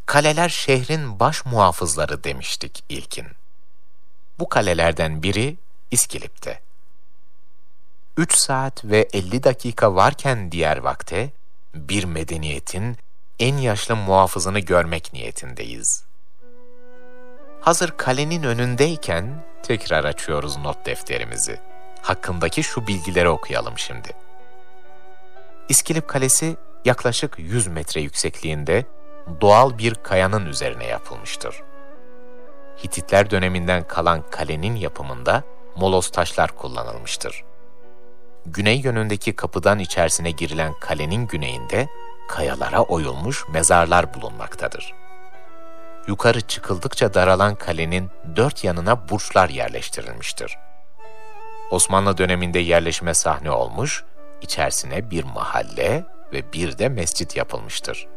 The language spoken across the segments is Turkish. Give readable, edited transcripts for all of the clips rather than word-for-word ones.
Kaleler şehrin baş muhafızları demiştik ilkin. Bu kalelerden biri İskilip'te. 3 saat ve 50 dakika varken diğer vakte, bir medeniyetin en yaşlı muhafızını görmek niyetindeyiz. Hazır kalenin önündeyken tekrar açıyoruz not defterimizi. Hakkındaki şu bilgileri okuyalım şimdi. İskilip Kalesi yaklaşık 100 metre yüksekliğinde doğal bir kayanın üzerine yapılmıştır. Hititler döneminden kalan kalenin yapımında moloz taşlar kullanılmıştır. Güney yönündeki kapıdan içerisine girilen kalenin güneyinde kayalara oyulmuş mezarlar bulunmaktadır. Yukarı çıkıldıkça daralan kalenin 4 yanına burçlar yerleştirilmiştir. Osmanlı döneminde yerleşime sahne olmuş, içerisine bir mahalle ve bir de mescit yapılmıştır.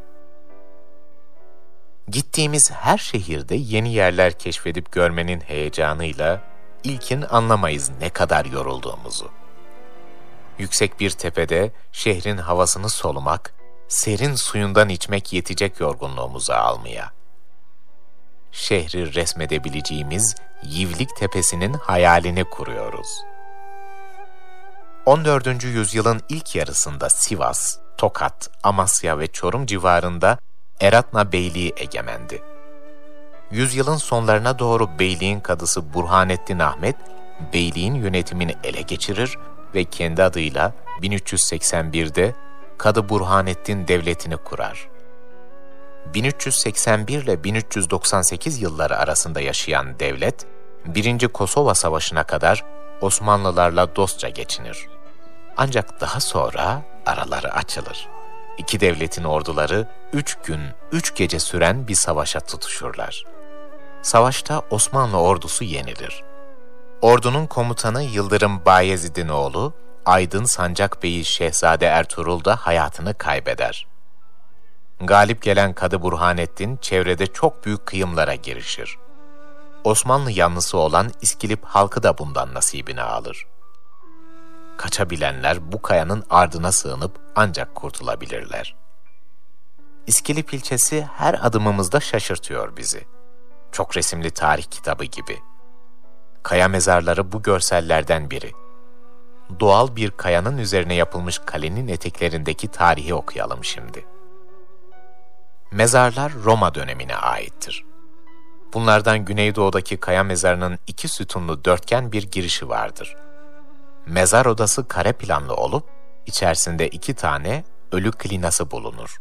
Gittiğimiz her şehirde yeni yerler keşfedip görmenin heyecanıyla ilkin anlamayız ne kadar yorulduğumuzu. Yüksek bir tepede şehrin havasını solumak, serin suyundan içmek yetecek yorgunluğumuzu almaya. Şehri resmedebileceğimiz Yivlik Tepesi'nin hayalini kuruyoruz. 14. yüzyılın ilk yarısında Sivas, Tokat, Amasya ve Çorum civarında Eratna Beyliği egemendi. Yüzyılın sonlarına doğru beyliğin kadısı Burhanettin Ahmet, beyliğin yönetimini ele geçirir ve kendi adıyla 1381'de Kadı Burhanettin Devleti'ni kurar. 1381 ile 1398 yılları arasında yaşayan devlet, 1. Kosova Savaşı'na kadar Osmanlılarla dostça geçinir. Ancak daha sonra araları açılır. İki devletin orduları 3 gün, 3 gece süren bir savaşa tutuşurlar. Savaşta Osmanlı ordusu yenilir. Ordunun komutanı Yıldırım Bayezid'in oğlu, Aydın Sancak Bey'i Şehzade Ertuğrul da hayatını kaybeder. Galip gelen Kadı Burhanettin çevrede çok büyük kıyımlara girişir. Osmanlı yanlısı olan İskilip halkı da bundan nasibini alır. Kaçabilenler bu kayanın ardına sığınıp ancak kurtulabilirler. İskilip ilçesi her adımımızda şaşırtıyor bizi. Çok resimli tarih kitabı gibi. Kaya mezarları bu görsellerden biri. Doğal bir kayanın üzerine yapılmış kalenin eteklerindeki tarihi okuyalım şimdi. Mezarlar Roma dönemine aittir. Bunlardan Güneydoğu'daki kaya mezarının 2 sütunlu dörtgen bir girişi vardır. Mezar odası kare planlı olup, içerisinde 2 tane ölü klinası bulunur.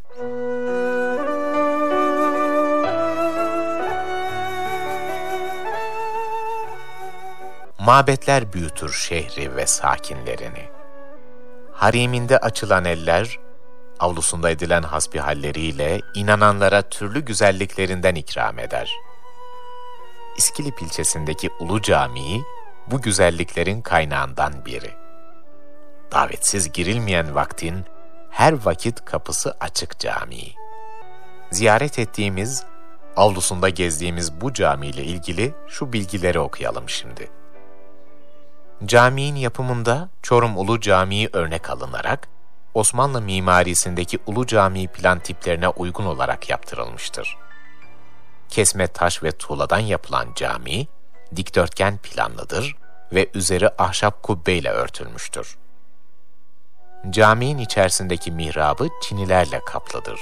Mabetler büyütür şehri ve sakinlerini. Hariminde açılan eller, avlusunda edilen hasbihalleriyle inananlara türlü güzelliklerinden ikram eder. İskilip ilçesindeki Ulu Camii, bu güzelliklerin kaynağından biri. Davetsiz girilmeyen vaktin, her vakit kapısı açık camii. Ziyaret ettiğimiz, avlusunda gezdiğimiz bu camiyle ilgili şu bilgileri okuyalım şimdi. Caminin yapımında Çorum Ulu Camii örnek alınarak, Osmanlı mimarisindeki Ulu Camii plan tiplerine uygun olarak yaptırılmıştır. Kesme taş ve tuğladan yapılan cami, dikdörtgen planlıdır ve üzeri ahşap kubbeyle örtülmüştür. Caminin içerisindeki mihrabı çinilerle kaplıdır.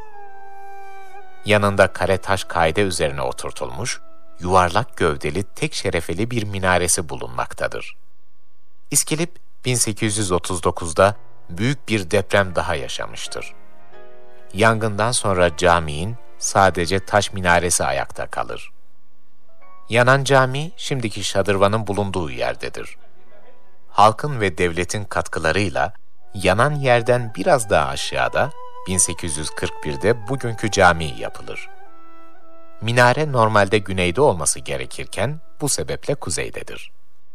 Yanında kare taş kaide üzerine oturtulmuş, yuvarlak gövdeli tek şerefeli bir minaresi bulunmaktadır. İskilip 1839'da büyük bir deprem daha yaşamıştır. Yangından sonra caminin sadece taş minaresi ayakta kalır. Yanan cami şimdiki şadırvanın bulunduğu yerdedir. Halkın ve devletin katkılarıyla yanan yerden biraz daha aşağıda 1841'de bugünkü cami yapılır. Minare normalde güneyde olması gerekirken bu sebeple kuzeydedir.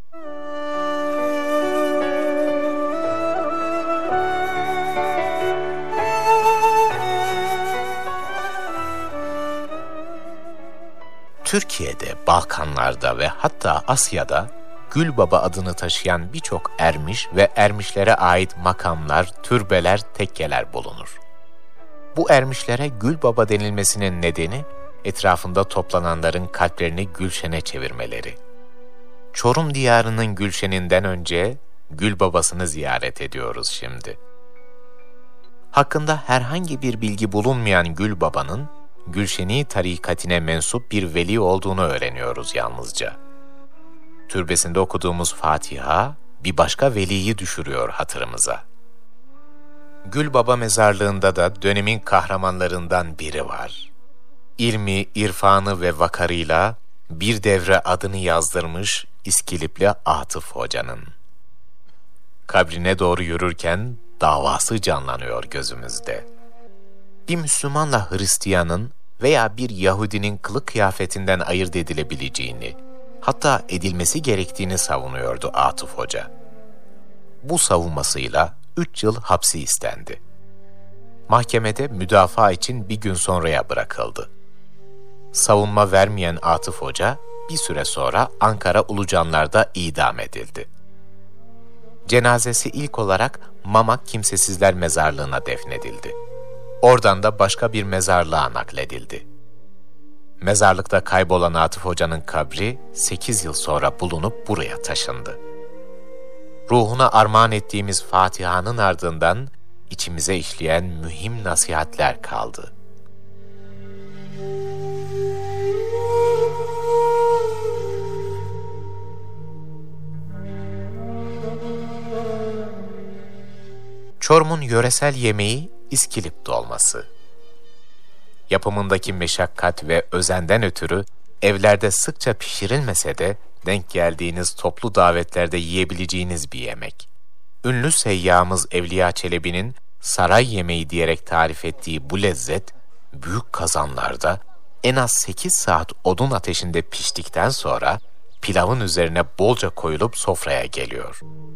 Türkiye'de, Balkanlar'da ve hatta Asya'da Gülbaba adını taşıyan birçok ermiş ve ermişlere ait makamlar, türbeler, tekkeler bulunur. Bu ermişlere Gül Baba denilmesinin nedeni, etrafında toplananların kalplerini Gülşen'e çevirmeleri. Çorum diyarının Gülşen'inden önce Gül Babasını ziyaret ediyoruz şimdi. Hakkında herhangi bir bilgi bulunmayan Gül Baba'nın, Gülşeni tarikatine mensup bir veli olduğunu öğreniyoruz yalnızca. Türbesinde okuduğumuz Fatiha, bir başka veliyi düşürüyor hatırımıza. Gül Baba mezarlığında da dönemin kahramanlarından biri var. İlmi, irfanı ve vakarıyla bir devre adını yazdırmış İskilipli Atıf Hoca'nın. Kabrine doğru yürürken davası canlanıyor gözümüzde. Bir Müslümanla Hristiyanın veya bir Yahudinin kılık kıyafetinden ayırt edilebileceğini, hatta edilmesi gerektiğini savunuyordu Atıf Hoca. Bu savunmasıyla 3 yıl hapsi istendi. Mahkemede müdafaa için bir gün sonraya bırakıldı. Savunma vermeyen Atıf Hoca bir süre sonra Ankara Ulucanlar'da idam edildi. Cenazesi ilk olarak Mamak Kimsesizler Mezarlığı'na defnedildi. Oradan da başka bir mezarlığa nakledildi. Mezarlıkta kaybolan Atıf Hoca'nın kabri 8 yıl sonra bulunup buraya taşındı. Ruhuna armağan ettiğimiz Fatiha'nın ardından içimize işleyen mühim nasihatler kaldı. Çorum'un yöresel yemeği İskilip dolması. Yapımındaki meşakkat ve özenden ötürü evlerde sıkça pişirilmese de denk geldiğiniz toplu davetlerde yiyebileceğiniz bir yemek. Ünlü seyyahımız Evliya Çelebi'nin saray yemeği diyerek tarif ettiği bu lezzet, büyük kazanlarda en az 8 saat odun ateşinde piştikten sonra pilavın üzerine bolca koyulup sofraya geliyor.